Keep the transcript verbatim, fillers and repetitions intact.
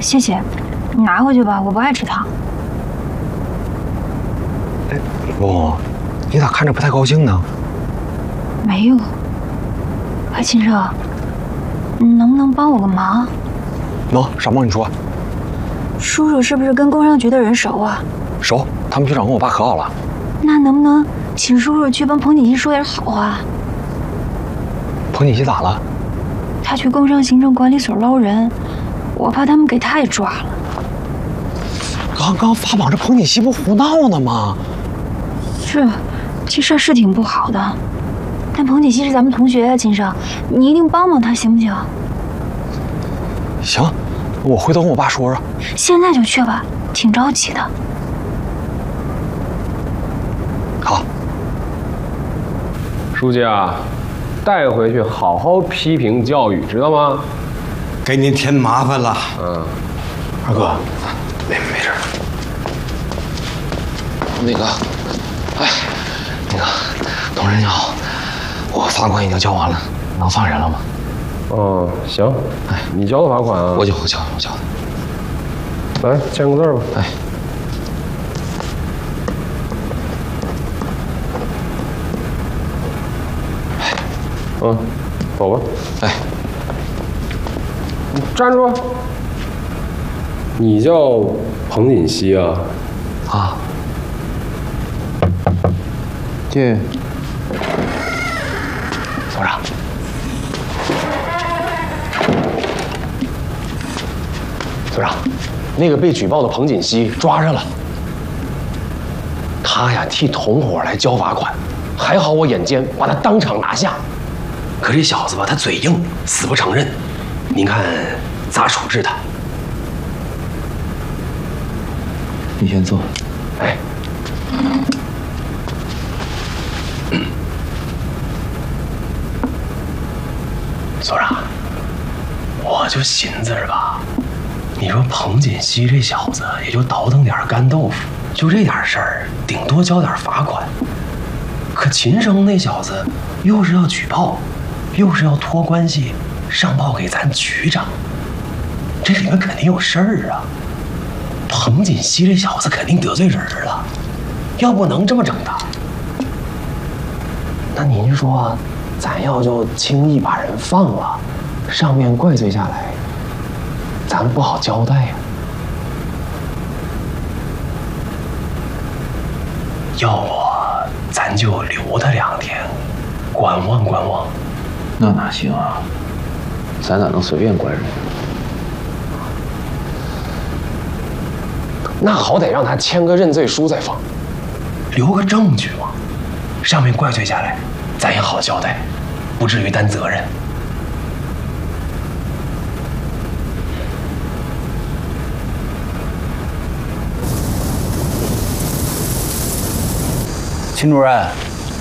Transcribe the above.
谢谢，你拿回去吧，我不爱吃糖。 哎，龙，你咋看着不太高兴呢？ 没有。哎，秦少，你能不能帮我个忙？ 能，啥忙你说。 叔叔是不是跟工商局的人熟啊？ 熟，他们局长跟我爸可好了。 那能不能请叔叔去帮彭锦熙说点好话？ 彭锦熙咋了？ 他去工商行政管理所捞人，我怕他们给他也抓了。 刚刚发榜这彭锦熙不胡闹呢吗？ 是，这事儿是挺不好的。但彭锦熙是咱们同学啊，秦少，你一定帮帮他，行不行？ 行，我回头跟我爸说说。 现在就去吧，挺着急的。 好。 书记啊，带回去好好批评教育，知道吗？ 给您添麻烦了。 嗯， 二哥，没没事。那个，哎，那个，同志你好，我罚款已经交完了，能放人了吗？ 哦，行。哎，你交的罚款啊？ 我交，我交，我交的。 来，签个字吧。 哎。 嗯，走吧。 哎， 你站住！你叫彭锦熙啊？ 啊。进。所长。所长，那个被举报的彭锦熙抓着了。他呀替同伙来交罚款，还好我眼尖，把他当场拿下。可这小子吧，他嘴硬，死不承认。您看咋处置他？你先坐。哎。所长，我就寻思着吧，你说彭锦熙这小子也就倒腾点干豆腐，就这点事儿，顶多交点罚款。可秦生那小子又是要举报，又是要托关系上报给咱局长，这里面肯定有事儿啊！彭锦熙这小子肯定得罪人了，要不能这么整的。那您说，咱要就轻易把人放了，上面怪罪下来，咱不好交代呀。要我，咱就留他两天，观望观望。 那哪行啊？咱咋能随便关人？ 那好歹让他签个认罪书再放，留个证据嘛。上面怪罪下来，咱也好交代，不至于担责任。 秦主任。